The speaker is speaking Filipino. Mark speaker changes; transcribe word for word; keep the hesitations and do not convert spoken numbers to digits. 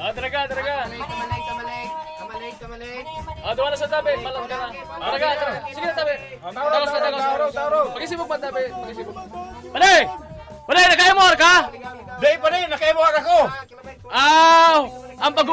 Speaker 1: Ah, talaga, talaga.
Speaker 2: Kamalig, kamalig, kamalig, kamalig.
Speaker 1: Ah, doon na sa tabi. Malam ka na. Talaga, talaga. Sige na tabi.
Speaker 3: Taro, taro, taro, taro.
Speaker 1: Pagisibog pa tabi. Pagisibog. Panay! Panay, nagkaya mo ka?
Speaker 3: Day pa rin, nakaibawag ako.
Speaker 1: Aw! Ang pag